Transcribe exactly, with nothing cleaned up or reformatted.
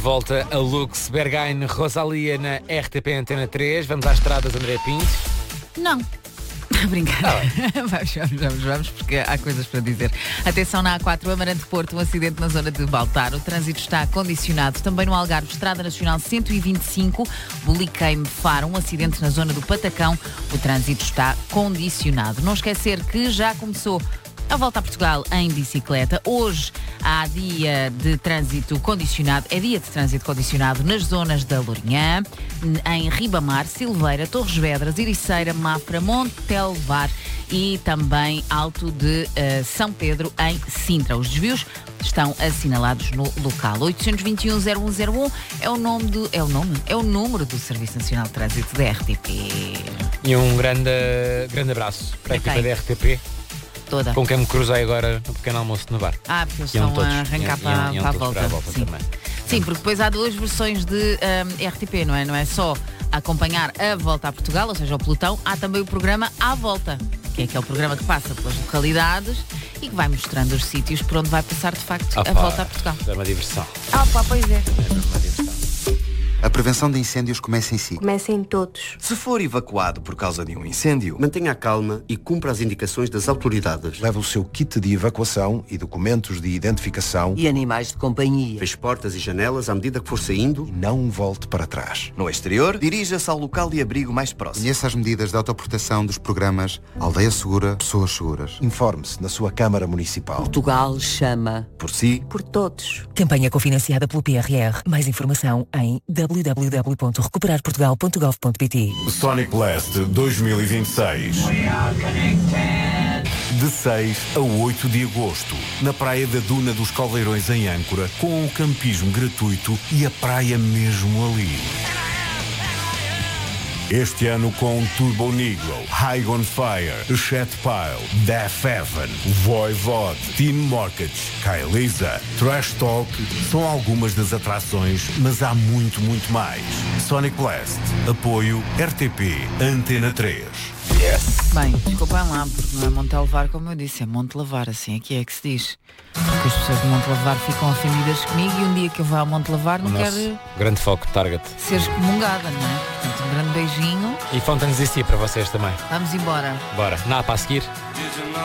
volta a Lux, Berghain, Rosalia na R T P Antena três. Vamos às estradas, André Pinto. Não. Brincar. Ah, vamos, vamos, vamos, vamos, porque há coisas para dizer. Atenção na A quatro, Amarante Porto, um acidente na zona de Baltar. O trânsito está condicionado. Também no Algarve, Estrada Nacional cento e vinte e cinco, Buliqueime Faro, um acidente na zona do Patacão. O trânsito está condicionado. Não esquecer que já começou a volta a Portugal em bicicleta. Hoje há dia de trânsito condicionado, é dia de trânsito condicionado nas zonas da Lourinhã, em Ribamar, Silveira, Torres Vedras, Ericeira, Mafra, Montelvar e também Alto de uh, São Pedro, em Sintra. Os desvios estão assinalados no local. oito dois um, zero um zero um é o nome do, é o nome, é o número do Serviço Nacional de Trânsito da R T P. E um grande, grande abraço para a Okay. equipa da R T P. Toda. Com quem me cruzei agora no pequeno almoço no bar. Ah, porque eles Iam estão todos, a arrancar iam- para, iam- iam para a todos volta. para a volta Sim. também. Sim, porque depois há duas versões de hum, R T P, não é? Não é só acompanhar a volta a Portugal, ou seja, o pelotão, há também o programa À Volta, que é aquele programa que passa pelas localidades e que vai mostrando os sítios por onde vai passar de facto Ah, a pá, volta a Portugal. É uma diversão. Ah, pá, pois é. É uma diversão. A prevenção de incêndios começa em si. Comecem todos. Se for evacuado por causa de um incêndio, mantenha a calma e cumpra as indicações das autoridades. Leve o seu kit de evacuação e documentos de identificação E animais de companhia. Feche portas e janelas à medida que for saindo. e não volte para trás. No exterior, dirija-se ao local de abrigo mais próximo. Conheça as medidas de autoproteção dos programas Aldeia Segura, Pessoas Seguras. Informe-se na sua Câmara Municipal. Portugal chama Por si, Por todos. Campanha cofinanciada pelo P R R. Mais informação em w w w ponto recuperar portugal ponto gov ponto p t. Sonic Blast dois mil e vinte e seis. De seis a oito de agosto, na praia da Duna dos Caldeirões em Âncora, com o campismo gratuito e a praia mesmo ali. Este ano com Turbo Negro, High on Fire, Chet Pile, Death Heaven, Voivod, Team Mortgage, Kaelisa, Trash Talk, são algumas das atrações, mas há muito, muito mais. Sonic Blast, apoio R T P, Antena três. Bem, desculpem lá, porque não é Montelavar, como eu disse, é Montelavar, assim, aqui é que se diz. Porque as pessoas de Montelavar ficam ofendidas comigo e um dia que eu vá a Montelavar não O quero nosso grande foco, Target. ser excomungada, não é? Portanto, um grande beijinho. E Fountains D C para vocês também. Vamos embora. Bora. Napa a seguir.